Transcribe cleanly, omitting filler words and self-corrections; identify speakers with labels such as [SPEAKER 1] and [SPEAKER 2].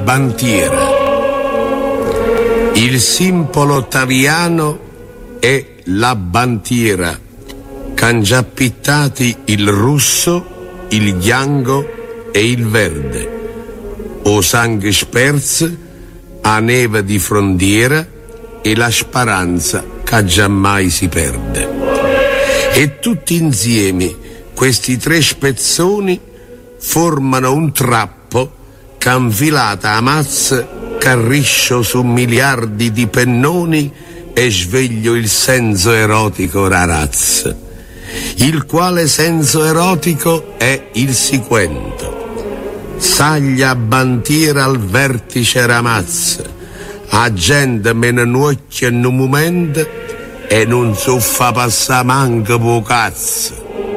[SPEAKER 1] bandiera. Il simbolo ottaviano è la bandiera, c'han già pittati il russo, il bianco e il verde. O sangue sperz, a neve di frontiera e la speranza che giammai si perde. E tutti insieme questi tre spezzoni formano un trappo che infilata a mazza carriscio su miliardi di pennoni e sveglio il senso erotico rarazza, il quale senso erotico è il seguente: saglia bandiera al vertice ramazza, a gente meno nuocchia in un momento e non so fa passare manco po' cazzo.